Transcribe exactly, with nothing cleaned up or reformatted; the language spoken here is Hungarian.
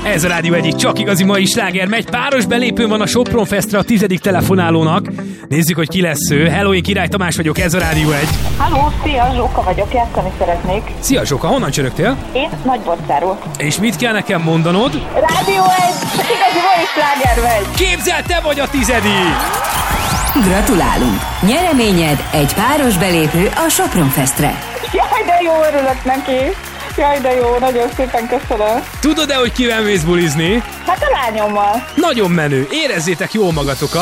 Ez a Rádió egyik csak igazi mai sláger megy. Páros belépő van a Sopron Festre a tizedik telefonálónak. Nézzük, hogy ki lesz ő. Hello, én Király Tamás vagyok, ez a Rádió egy. Halló, szia, Zsóka vagyok, játszani szeretnék. Szia Zsóka, honnan csörögtél? Én Nagybocsáról. És mit kell nekem mondanod? Rádió egy, igazi mai sláger megy. Képzeld, te vagy a tizedik! Gratulálunk! Nyereményed egy páros belépő a Sopron Festre. Jaj, de jó, örülök neki. Jaj, de jó, nagyon szépen köszönöm. Tudod-e, hogy kivel mész bulizni? Hát a lányommal. Nagyon menő, érezzétek jól magatokat.